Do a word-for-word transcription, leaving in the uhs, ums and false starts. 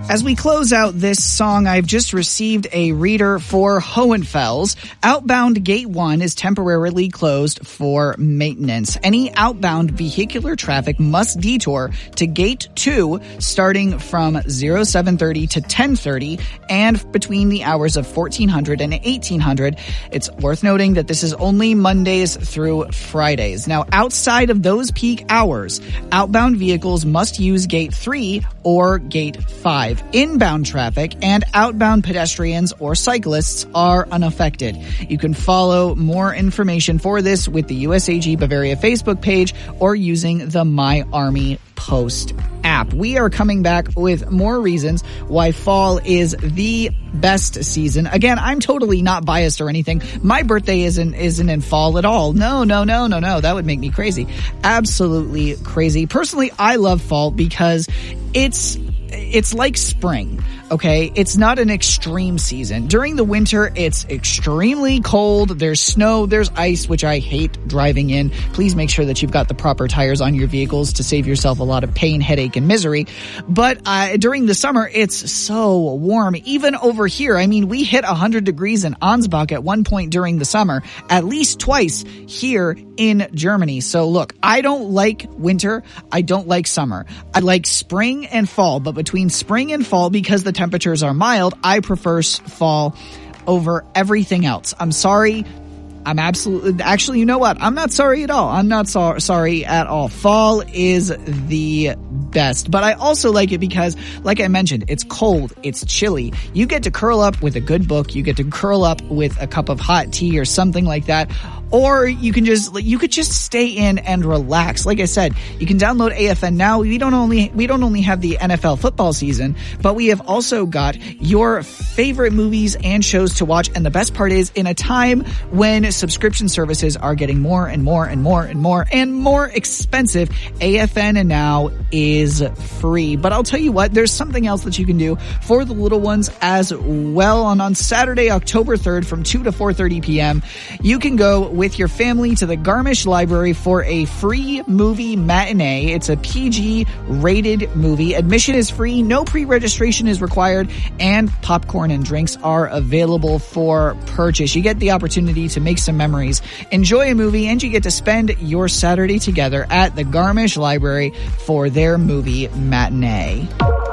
As we close out this song, I've just received a reader for Hohenfels. Outbound Gate one is temporarily closed for maintenance. Any outbound vehicular traffic must detour to Gate two starting from oh seven thirty to ten thirty and between the hours of fourteen hundred and eighteen hundred. It's worth noting that this is only Mondays through Fridays. Now, outside of those peak hours, outbound vehicles must use Gate three or Gate five. Inbound traffic and outbound pedestrians or cyclists are unaffected. You can follow more information for this with the U S A G Bavaria Facebook page or using the My Army Post app. We are coming back with more reasons why fall is the best season. Again, I'm totally not biased or anything. My birthday isn't isn't in fall at all. No, no, no, no, no. That would make me crazy. Absolutely crazy. Personally, I love fall because it's It's like spring, okay? It's not an extreme season. During the winter, it's extremely cold. There's snow, there's ice, which I hate driving in. Please make sure that you've got the proper tires on your vehicles to save yourself a lot of pain, headache, and misery. But uh, during the summer, it's so warm. Even over here, I mean, we hit one hundred degrees in Ansbach at one point during the summer, at least twice here in Germany. So look, I don't like winter. I don't like summer. I like spring and fall, but between spring and fall, because the temperatures are mild, I prefer fall over everything else. I'm sorry. I'm absolutely, actually, you know what? I'm not sorry at all. I'm not so, sorry at all. Fall is the best. But I also like it because, like I mentioned, it's cold, it's chilly. You get to curl up with a good book. You get to curl up with a cup of hot tea or something like that. Or you can just, you could just stay in and relax. Like I said, you can download A F N now. We don't only, we don't only have the N F L football season, but we have also got your favorite movies and shows to watch. And the best part is, in a time when subscription services are getting more and more and more and more and more expensive, A F N now is free. But I'll tell you what, there's something else that you can do for the little ones as well. On, on Saturday, October third from two to four thirty p.m., you can go with your family to the Garmisch Library for a free movie matinee. It's a P G rated movie. Admission is free, no pre-registration is required, and popcorn and drinks are available for purchase. You get the opportunity to make some memories, enjoy a movie, and you get to spend your Saturday together at the Garmisch Library for their movie matinee.